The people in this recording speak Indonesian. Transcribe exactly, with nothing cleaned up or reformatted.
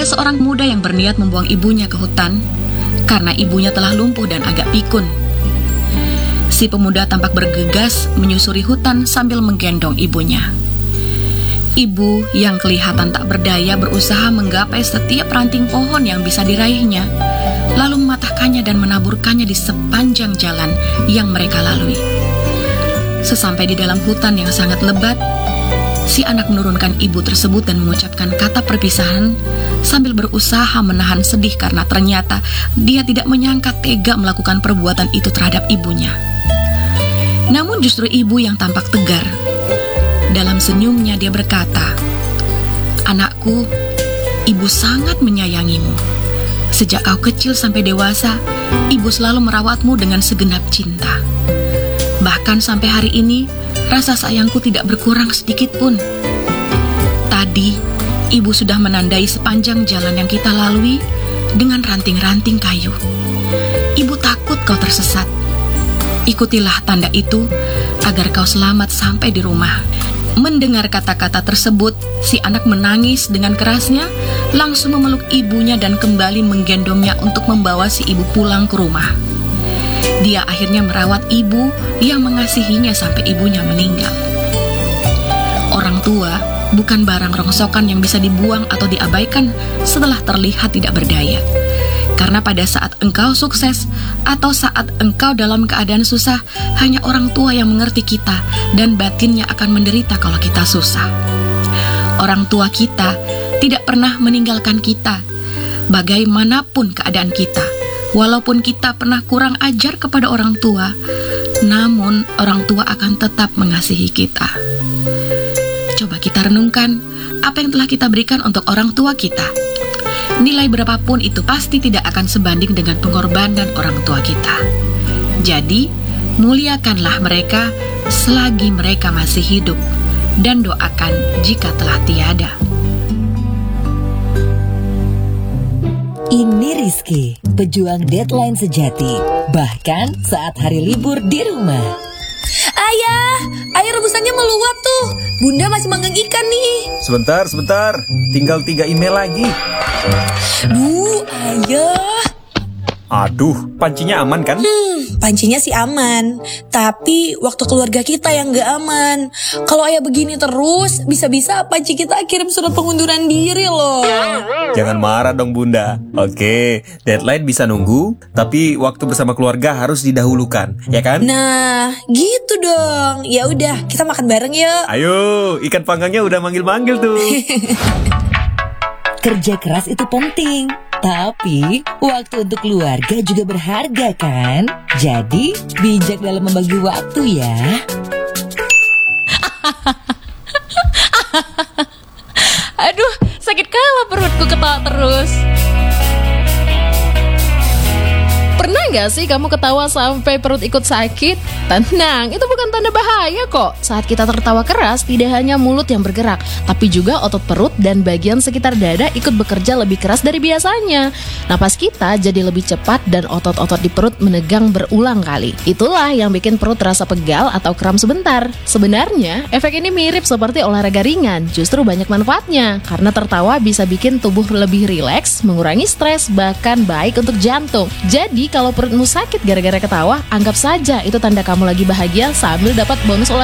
Ada seorang pemuda yang berniat membuang ibunya ke hutan karena ibunya telah lumpuh dan agak pikun. Si pemuda tampak bergegas menyusuri hutan sambil menggendong ibunya. Ibu yang kelihatan tak berdaya berusaha menggapai setiap ranting pohon yang bisa diraihnya, lalu mematahkannya dan menaburkannya di sepanjang jalan yang mereka lalui. Sesampai di dalam hutan yang sangat lebat, si anak menurunkan ibu tersebut dan mengucapkan kata perpisahan sambil berusaha menahan sedih karena ternyata dia tidak menyangka tega melakukan perbuatan itu terhadap ibunya. Namun justru ibu yang tampak tegar. Dalam senyumnya dia berkata, "Anakku, ibu sangat menyayangimu. Sejak kau kecil sampai dewasa, ibu selalu merawatmu dengan segenap cinta. Bahkan sampai hari ini, rasa sayangku tidak berkurang sedikit pun. Tadi, ibu sudah menandai sepanjang jalan yang kita lalui dengan ranting-ranting kayu. Ibu takut kau tersesat. Ikutilah tanda itu agar kau selamat sampai di rumah." Mendengar kata-kata tersebut, si anak menangis dengan kerasnya, langsung memeluk ibunya dan kembali menggendongnya untuk membawa si ibu pulang ke rumah. Dia akhirnya merawat ibu yang mengasihinya sampai ibunya meninggal. Orang tua bukan barang rongsokan yang bisa dibuang atau diabaikan setelah terlihat tidak berdaya. Karena pada saat engkau sukses atau saat engkau dalam keadaan susah, hanya orang tua yang mengerti kita dan batinnya akan menderita kalau kita susah. Orang tua kita tidak pernah meninggalkan kita, bagaimanapun keadaan kita. Walaupun kita pernah kurang ajar kepada orang tua, namun orang tua akan tetap mengasihi kita. Coba kita renungkan apa yang telah kita berikan untuk orang tua kita. Nilai berapapun itu pasti tidak akan sebanding dengan pengorbanan orang tua kita. Jadi, muliakanlah mereka selagi mereka masih hidup dan doakan jika telah tiada. Ini Rizky, pejuang deadline sejati, bahkan saat hari libur di rumah. Ayah, air rebusannya meluap tuh. Bunda masih manggang ikan nih. Sebentar, sebentar. Tinggal tiga email lagi. Bu, ayah. Aduh, pancinya aman kan? Hmm, pancinya sih aman. Tapi waktu keluarga kita yang gak aman. Kalau ayah begini terus, bisa-bisa panci kita kirim surat pengunduran diri loh. Jangan marah dong Bunda. Oke, deadline bisa nunggu, tapi waktu bersama keluarga harus didahulukan, ya kan? Nah, gitu dong. Ya udah, kita makan bareng yuk. Ayo, ikan panggangnya udah manggil-manggil tuh. Kerja keras itu penting, tapi waktu untuk keluarga juga berharga kan? Jadi bijak dalam membagi waktu ya. Aduh, sakit kalah perutku ketawa terus. Pernah gak sih kamu ketawa sampai perut ikut sakit? Tenang, itu bukan tanda bahaya kok. Saat kita tertawa keras, tidak hanya mulut yang bergerak, tapi juga otot perut dan bagian sekitar dada ikut bekerja lebih keras dari biasanya. Napas kita jadi lebih cepat dan otot-otot di perut menegang berulang kali. Itulah yang bikin perut terasa pegal atau kram sebentar. Sebenarnya, efek ini mirip seperti olahraga ringan, justru banyak manfaatnya. Karena tertawa bisa bikin tubuh lebih rileks, mengurangi stres, bahkan baik untuk jantung. Jadi, kalau perutmu sakit gara-gara ketawa, anggap saja itu tanda kamu lagi bahagia sambil dapat bonus olahraga.